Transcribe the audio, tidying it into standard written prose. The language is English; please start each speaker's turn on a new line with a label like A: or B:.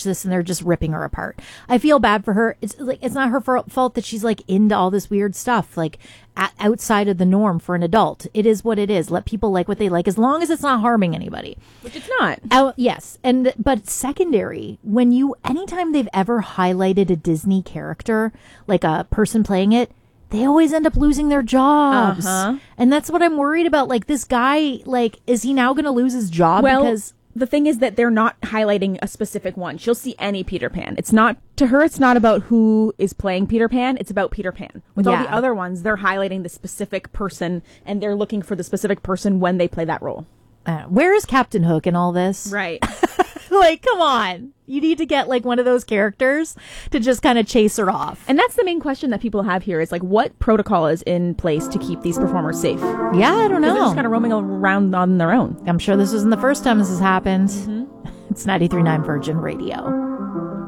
A: this and they're just ripping her apart. I feel bad for her. It's like, it's not her fault that she's like into all this weird stuff, like outside of the norm for an adult. It is what it is. Let people like what they like, as long as it's not harming anybody.
B: Which it's not.
A: Yes. But secondary, anytime they've ever highlighted a Disney character, like a person playing it, they always end up losing their jobs. And that's what I'm worried about. Like, this guy, like, is he now going to lose his job?
B: Well,
A: because
B: the thing is that they're not highlighting a specific one. She'll see any Peter Pan. It's not, to her, it's not about who is playing Peter Pan. It's about Peter Pan. With all the other ones, they're highlighting the specific person, and they're looking for the specific person when they play that role.
A: Where is Captain Hook in all this?
B: Right.
A: Like, come on. You need to get, like, one of those characters to just kind of chase her off.
B: And that's the main question that people have here is, like, what protocol is in place to keep these performers safe?
A: Yeah, I don't know.
B: They're just kind of roaming around on their own.
A: I'm sure this isn't the first time this has happened. It's 93.9 Virgin Radio.